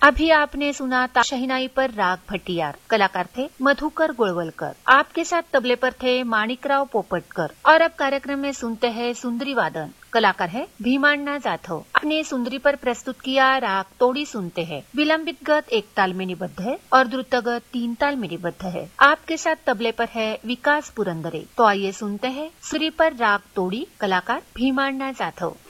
अभी आपने सुना शहनाई पर राग भट्टियार, कलाकार थे मधुकर गोळवलकर। आपके साथ तबले पर थे माणिकराव पोपटकर। और अब कार्यक्रम में सुनते हैं सुंदरी वादन, कलाकार है भीमाण्णा जाधव। अपने सुंदरी पर प्रस्तुत किया राग तोड़ी सुनते हैं। विलंबित गत 1 ताल में निबद्ध है और द्रुतगत 3 ताल में निबद्ध है। आपके साथ तबले पर है विकास पुरंदरे। तो आइए सुनते हैं सुंदरी पर राग तोड़ी, कलाकार भीमाण्णा जाधव।